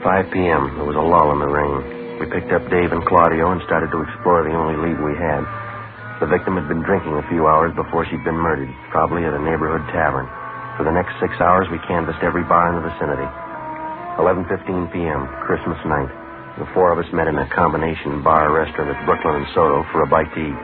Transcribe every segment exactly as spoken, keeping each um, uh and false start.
five p.m. There was a lull in the rain. We picked up Dave and Claudio and started to explore the only lead we had. The victim had been drinking a few hours before she'd been murdered, probably at a neighborhood tavern. For the next six hours, we canvassed every bar in the vicinity. eleven fifteen p.m., Christmas night. The four of us met in a combination bar restaurant at Brooklyn and Soto for a bite to eat.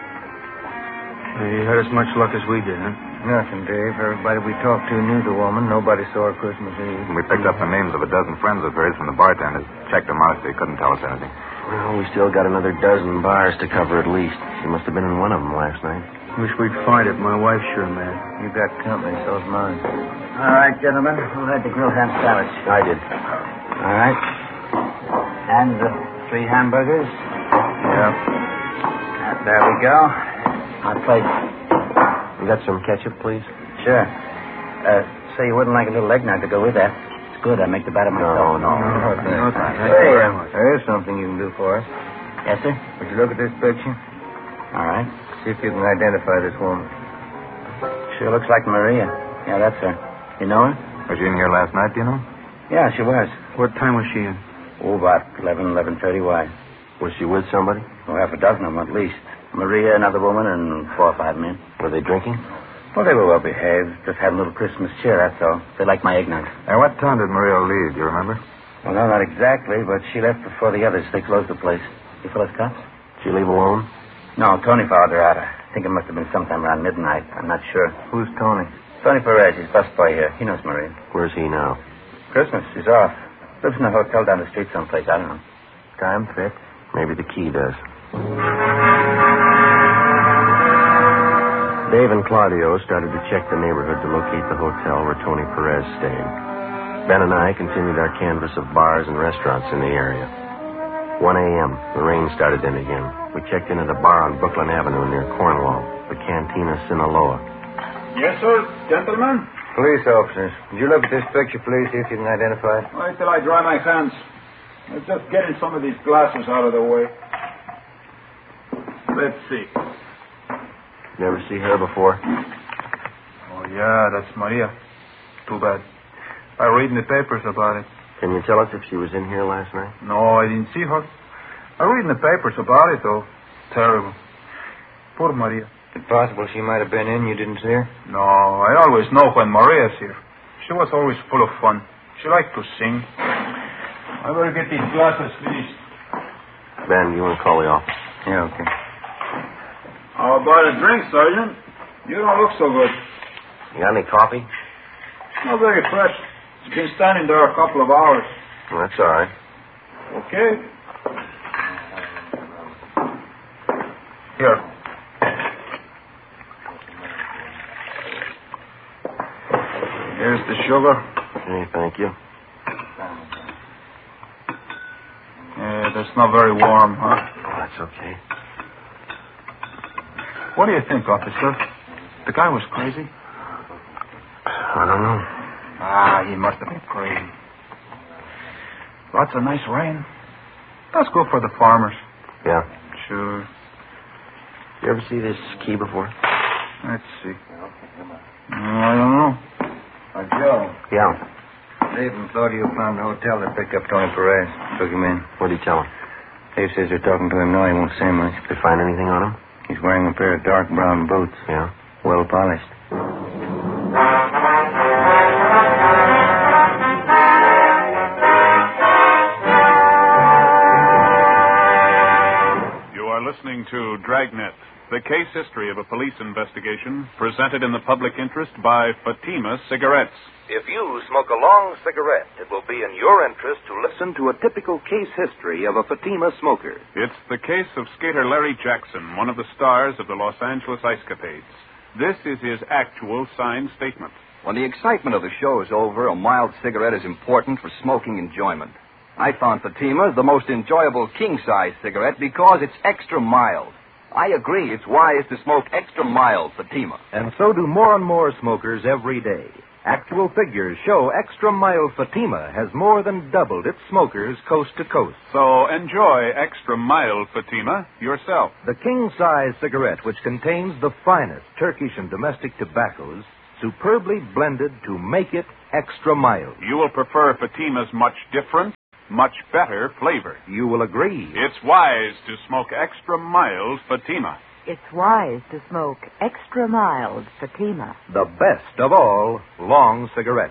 You had as much luck as we did, huh? Nothing, Dave. Everybody we talked to knew the woman. Nobody saw her Christmas Eve. We picked up the names of a dozen friends of hers from the bartenders. Checked them out. They couldn't tell us anything. Well, we still got another dozen bars to cover at least. She must have been in one of them last night. Wish we'd find it. My wife's sure mad. You got company, so's mine. All right, gentlemen. Who had the grilled ham sandwich? I did. All right. And the three hamburgers? Yeah. Uh, there we go. Our plate. You got some ketchup, please? Sure. Uh, say you wouldn't like a little eggnog to go with that. It's good. I make the batter myself. No, no. No, No, thanks. thanks. Hey, uh, there is something you can do for us. Yes, sir? Would you look at this picture? All right. See if you can identify this woman. Sure looks like Maria. Yeah, that's her. You know her? Was she in here last night, do you know? Yeah, she was. What time was she in? Oh, about eleven, eleven thirty. Why? Was she with somebody? Oh, half a dozen of them at least. Maria, another woman, and four or five men. Were they drinking? Well, they were well behaved. Just had a little Christmas cheer, that's all. They liked my eggnog. At what time did Maria leave? Do you remember? Well, no, not exactly, but she left before the others. They closed the place. You fellas cops? Did she leave alone? No, Tony followed her out. I think it must have been sometime around midnight. I'm not sure. Who's Tony? Tony Perez, he's busboy here. He knows Maria. Where's he now? Christmas, he's off. Lives in a hotel down the street someplace. I don't know. Time fit. Maybe the key does. Dave and Claudio started to check the neighborhood to locate the hotel where Tony Perez stayed. Ben and I continued our canvass of bars and restaurants in the area. one a.m., the rain started in again. We checked in at a bar on Brooklyn Avenue near Cornwall, the Cantina Sinaloa. Yes, sir. Gentlemen? Police officers, would you look at this picture, please, see if you can identify it? Wait till I dry my hands. Let's just getting some of these glasses out of the way. Let's see. You ever see her before? Oh, yeah, that's Maria. Too bad. I read in the papers about it. Can you tell us if she was in here last night? No, I didn't see her. I read in the papers about it, though. Terrible. Poor Maria. Is it possible she might have been in, you didn't see her? No, I always know when Maria's here. She was always full of fun. She liked to sing. I better get these glasses finished. Ben, you want to call the office? Yeah, okay. How about a drink, Sergeant? You don't look so good. You got any coffee? Not very fresh. It's been standing there a couple of hours. Well, that's all right. Okay. Here. Here's the sugar. Okay, thank you. Yeah, that's not very warm, huh? Oh, that's okay. What do you think, officer? The guy was crazy? I don't know. Ah, he must have been crazy. Lots of nice rain. That's good for the farmers. Yeah. Sure. You ever see this key before? Let's see. I don't know. Uh, Joe, Yeah. Dave and Claudio found the hotel that picked up Tony Perez. Took him in. What did you tell him? Dave says they're talking to him now. He won't say much. Did they find anything on him? He's wearing a pair of dark brown boots. Yeah. Well polished. You are listening to Dragnet, the case history of a police investigation presented in the public interest by Fatima Cigarettes. If you smoke a long cigarette, it will be in your interest to listen to a typical case history of a Fatima smoker. It's the case of skater Larry Jackson, one of the stars of the Los Angeles Ice Capades. This is his actual signed statement. When the excitement of the show is over, a mild cigarette is important for smoking enjoyment. I found Fatima the most enjoyable king-size cigarette because it's extra mild. I agree it's wise to smoke extra mild Fatima. And so do more and more smokers every day. Actual figures show extra mild Fatima has more than doubled its smokers coast to coast. So enjoy extra mild Fatima yourself. The king-size cigarette, which contains the finest Turkish and domestic tobaccos, superbly blended to make it extra mild. You will prefer Fatima's much different much better flavor. You will agree. It's wise to smoke extra mild Fatima. It's wise to smoke extra mild Fatima. The best of all long cigarettes.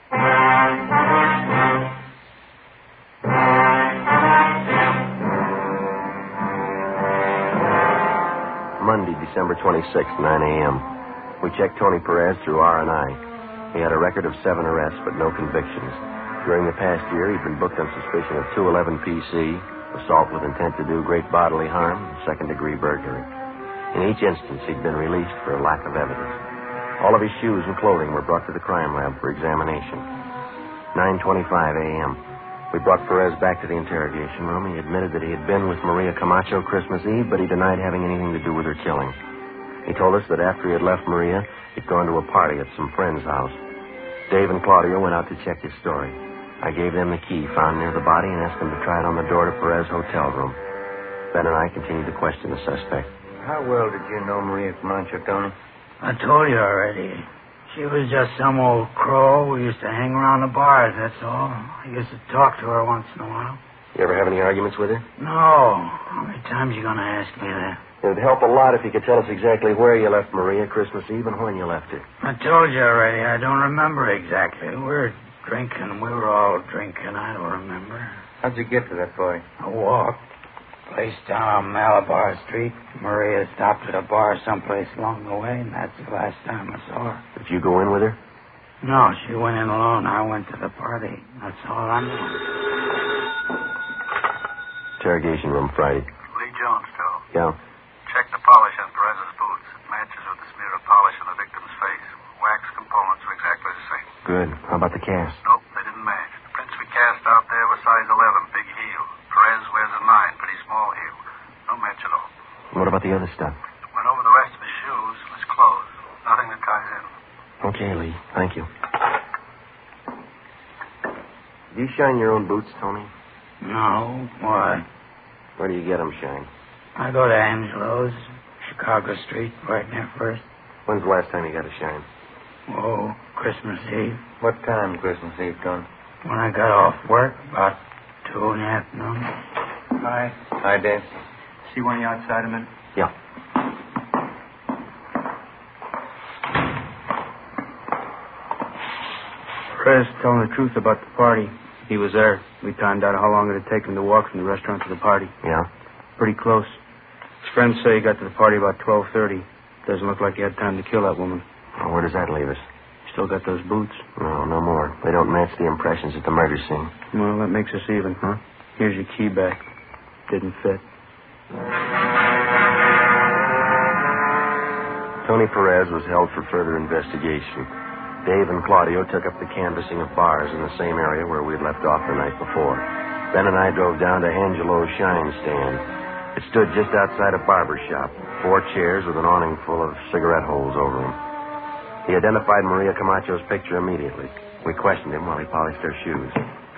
Monday, December twenty-sixth, nine a.m. We checked Tony Perez through R and I. He had a record of seven arrests, but no convictions. During the past year, he'd been booked on suspicion of two eleven P C, assault with intent to do great bodily harm, and second-degree burglary. In each instance, he'd been released for lack of evidence. All of his shoes and clothing were brought to the crime lab for examination. nine twenty-five a.m. We brought Perez back to the interrogation room. He admitted that he had been with Maria Camacho Christmas Eve, but he denied having anything to do with her killing. He told us that after he had left Maria, he'd gone to a party at some friend's house. Dave and Claudio went out to check his story. I gave them the key found near the body and asked them to try it on the door to Perez's hotel room. Ben and I continued to question the suspect. How well did you know Maria Camacho, Tony? I told you already. She was just some old crow. We used to hang around the bars, that's all. I used to talk to her once in a while. You ever have any arguments with her? No. How many times are you going to ask me that? It would help a lot if you could tell us exactly where you left Maria Christmas Eve and when you left her. I told you already. I don't remember exactly. We were drinking. We were all drinking. I don't remember. How'd you get to that party? I walked. Place down on Malabar Street. Maria stopped at a bar someplace along the way, and that's the last time I saw her. Did you go in with her? No, she went in alone. I went to the party. That's all I know. Interrogation room Friday. Lee Jones, Joe. Yeah. Check the polish on Perez's boots. It matches with the smear of polish on the victim's face. Wax components are exactly the same. Good. How about the cast? Nope, they didn't match. The prints we cast out there were size eleven, big heel. Perez wears a nine, pretty small heel. No match at all. What about the other stuff? Went over the rest of his shoes, his clothes. Nothing that ties in. Okay, Lee. Thank you. Do you shine your own boots, Tony? No. Why? Where do you get them shined? I go to Angelo's, Chicago Street, right near First. When's the last time you got a shine? Oh, Christmas Eve. What time Christmas Eve, Tony? When I got off work, about two in the afternoon. Hi. Hi, Dave. See one of you outside a minute? Yeah. Perez telling the truth about the party. He was there. We timed out how long it had taken to walk from the restaurant to the party. Yeah? Pretty close. His friends say he got to the party about twelve thirty. Doesn't look like he had time to kill that woman. Well, where does that leave us? Still got those boots. No, no more. They don't match the impressions at the murder scene. Well, that makes us even, huh? Here's your key back. Didn't fit. Tony Perez was held for further investigation. Dave and Claudio took up the canvassing of bars in the same area where we'd left off the night before. Ben and I drove down to Angelo's Shine Stand. It stood just outside a barber shop. Four chairs with an awning full of cigarette holes over them. He identified Maria Camacho's picture immediately. We questioned him while he polished her shoes.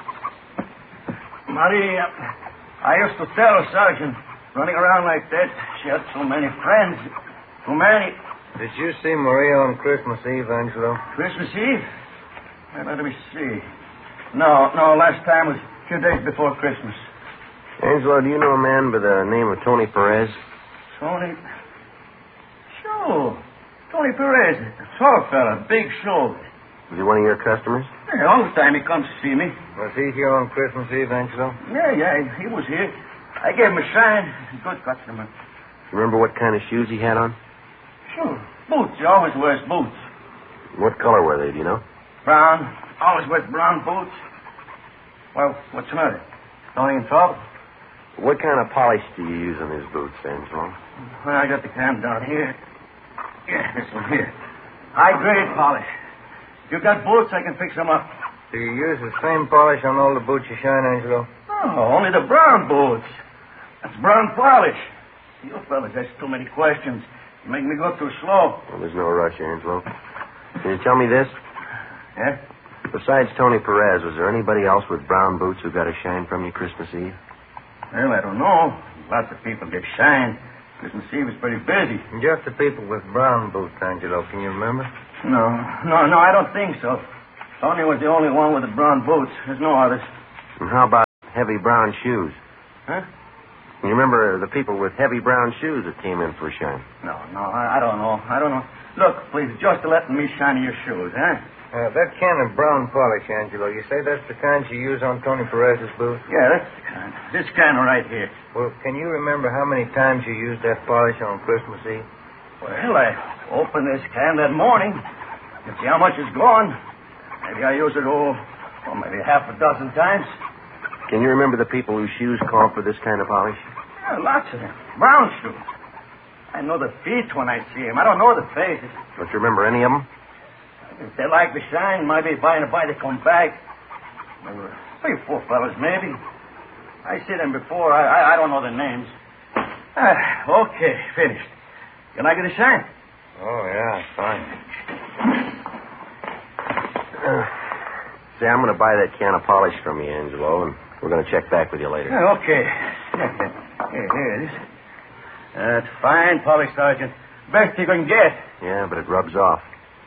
Maria, I used to tell her, Sergeant, running around like that, she had so many friends. Too many. Did you see Maria on Christmas Eve, Angelo? Christmas Eve? Well, let me see. No, no, last time was a few days before Christmas. Angelo, do you know a man by the name of Tony Perez? Tony? Sure. Tony Perez. Tall fella, big shoulder. Was he one of your customers? Yeah, all the time he comes to see me. Was he here on Christmas Eve, Angelo? Yeah, yeah, he was here. I gave him a shine. Good customer. You remember what kind of shoes he had on? Sure. Boots. He always wears boots. What color were they, do you know? Brown. Always wears brown boots. Well, what's the matter? Tony in trouble? What kind of polish do you use on his boots, Angelo? Well, I got the can down here. Yeah, this one here. High-grade polish. If you got boots, I can fix them up. Do you use the same polish on all the boots you shine, Angelo? Oh, only the brown boots. That's brown polish. You fellas ask too many questions. You make me go too slow. Well, there's no rush, Angelo. Can you tell me this? Yeah? Besides Tony Perez, was there anybody else with brown boots who got a shine from you Christmas Eve? Well, I don't know. Lots of people get shine. Christmas Eve is pretty busy. Just the people with brown boots, Angelo. Can you remember? No, no, no, I don't think so. Tony was the only one with the brown boots. There's no others. And how about heavy brown shoes. Huh? You remember the people with heavy brown shoes that came in for a shine? No, no, I, I don't know. I don't know. Look, please, just letting me shine your shoes, huh? Uh, that can of brown polish, Angelo, you say that's the kind you use on Tony Perez's boots? Yeah, that's the kind. This kind right here. Well, can you remember how many times you used that polish on Christmas Eve? Well, I opened this can that morning. You see how much is gone. Maybe I use it, oh, well, maybe half a dozen times. Can you remember the people whose shoes called for this kind of polish? Yeah, lots of them. Brown shoes. I know the feet when I see them. I don't know the faces. Don't you remember any of them? If they like the shine, maybe by and by they come back. There were three or four fellas, maybe. I see them before. I, I, I don't know their names. Ah, okay, finished. Can I get a shine? Oh, yeah, fine. Uh, see, I'm going to buy that can of polish from you, Angelo, and we're going to check back with you later. Yeah, okay. Here, here it is. That's fine polish, Sergeant. Best you can get. Yeah, but it rubs off.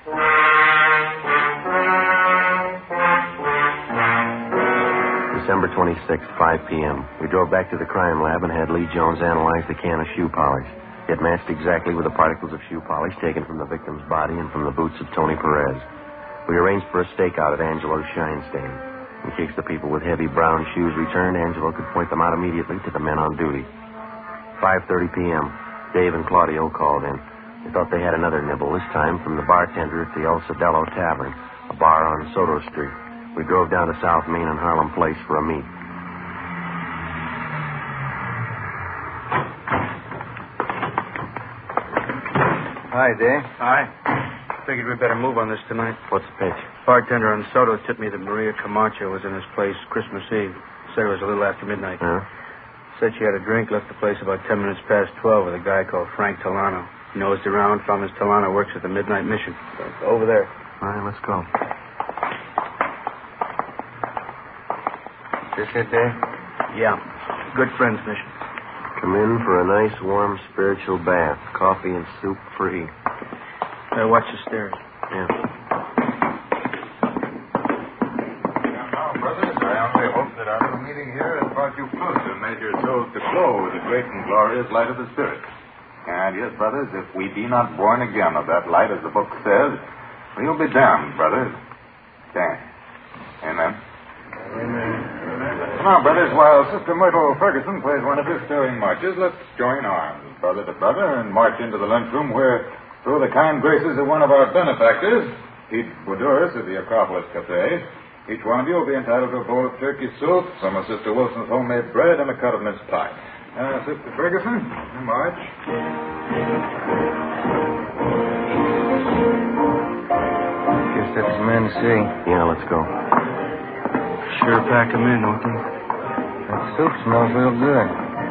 December twenty-sixth, five p.m. We drove back to the crime lab and had Lee Jones analyze the can of shoe polish. It matched exactly with the particles of shoe polish taken from the victim's body and from the boots of Tony Perez. We arranged for a stakeout at Angelo's shine stand. In case the people with heavy brown shoes returned, Angelo could point them out immediately to the men on duty. five thirty p.m. Dave and Claudio called in. They thought they had another nibble, this time from the bartender at the El Cedello Tavern, a bar on Soto Street. We drove down to South Main and Harlem Place for a meet. Hi, Dave. Hi. Figured we'd better move on this tonight. What's the pitch? Bartender on Soto tipped me that Maria Camacho was in his place Christmas Eve. Said it was a little after midnight. Huh? Said she had a drink, left the place about ten minutes past twelve with a guy called Frank Talano. Nosed around, found Miss Talano works at the Midnight Mission. So, over there. All right, let's go. This it, Dave? Yeah. Good Friends Mission. Come in for a nice, warm, spiritual bath. Coffee and soup free. Uh, watch the stairs. Yeah. Now, brothers, I only hope that our little meeting here has brought you closer and made your souls to glow with the great and glorious light of the Spirit. And yes, brothers, if we be not born again of that light, as the book says, we'll be damned, brothers. Okay. Amen. Amen. Now, brothers, while Sister Myrtle Ferguson plays one of his stirring marches, let's join arms, brother to brother, and march into the lunchroom where, through the kind graces of one of our benefactors, Pete Boudouris of the Acropolis Cafe, each one of you will be entitled to a bowl of turkey soup, some of Sister Wilson's homemade bread, and a cut of mince pie. Uh, Sister Ferguson, you march. Guess that's the man to see. Yeah, let's go. Sure pack him in, don't they? That soup smells real good.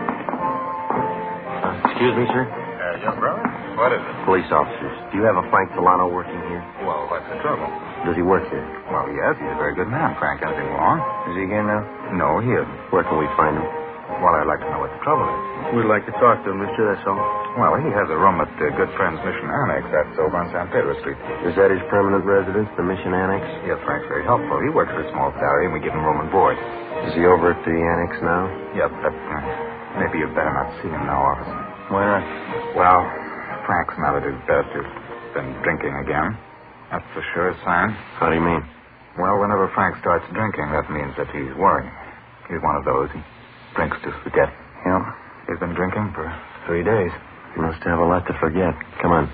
Uh, excuse me, sir? Uh, young brother? What is it? Police officers. Do you have a Frank Delano working here? Well, what's the trouble? Does he work here? Well, yes, he's a very good man, Frank. Anything wrong? Is he here now? No, he isn't. Where can we find him? Well, I'd like to know what the trouble is. We'd like to talk to him, mister, that's all. Well, he has a room at uh, Good Friends Mission Annex. That's over on San Pedro Street. Is that his permanent residence, the Mission Annex? Yes, Frank's very helpful. He works for a small salary, and we give him room and board. Is he over at the Annex now? Yep, but uh, maybe you'd better not see him now, officer. Why not? Well, Frank's not at his best. He's been drinking again. That's the surest sign. How do you mean? Well, whenever Frank starts drinking, that means that he's worrying. He's one of those. He drinks to forget. Yeah. He's been drinking for three days. He must have a lot to forget. Come on.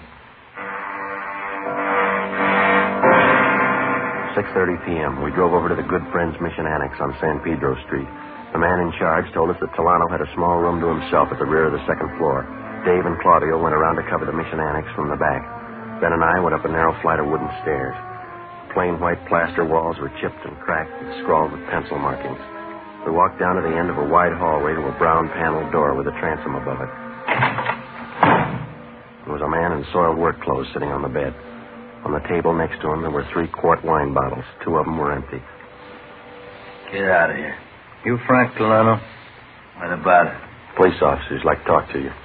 six thirty p.m. We drove over to the Good Friends Mission Annex on San Pedro Street. The man in charge told us that Talano had a small room to himself at the rear of the second floor. Dave and Claudio went around to cover the Mission Annex from the back. Ben and I went up a narrow flight of wooden stairs. Plain white plaster walls were chipped and cracked and scrawled with pencil markings. We walked down to the end of a wide hallway to a brown paneled door with a transom above it. There was a man in soiled work clothes sitting on the bed. On the table next to him, there were three quart wine bottles. Two of them were empty. Get out of here. You Frank Delano? What about it? Police officers like to talk to you.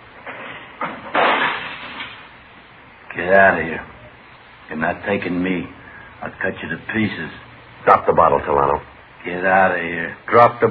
Get out of here. You're not taking me. I'll cut you to pieces. Drop the bottle, Talano. Get out of here. Drop the